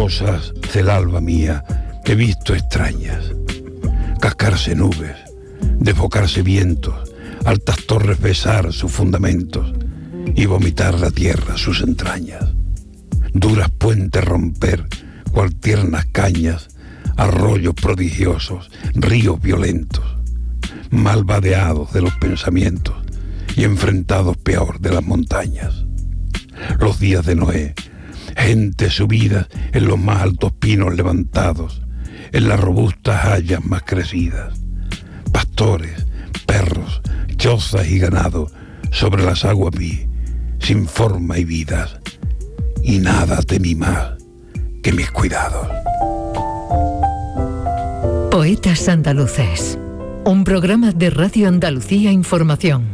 Cosas del alba mía he visto extrañas, cascarse nubes, desbocarse vientos, altas torres besar sus fundamentos y vomitar la tierra sus entrañas, duras puentes romper cual tiernas cañas, arroyos prodigiosos, ríos violentos, malvadeados de los pensamientos y enfrentados peor de las montañas. Los días de Noé, gente subida en los más altos pinos levantados, en las robustas hayas más crecidas, pastores, perros, chozas y ganado sobre las aguas vi, sin forma y vidas, y nada temí más que mis cuidados. Poetas Andaluces, un programa de Radio Andalucía Información.